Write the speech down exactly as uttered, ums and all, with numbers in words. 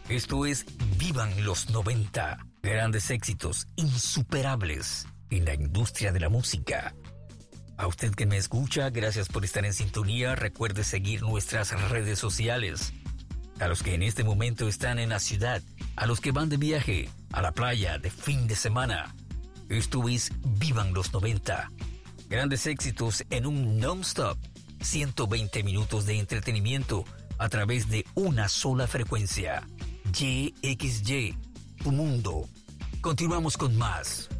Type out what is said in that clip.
Esto es Vivan los noventa. Grandes éxitos insuperables en la industria de la música. A usted que me escucha, gracias por estar en sintonía. Recuerde seguir nuestras redes sociales. A los que en este momento están en la ciudad, a los que van de viaje, a la playa de fin de semana. Esto es Vivan los noventa. Grandes éxitos en un non-stop. ciento veinte minutos de entretenimiento a través de una sola frecuencia. Y X Y, tu mundo. Continuamos con más.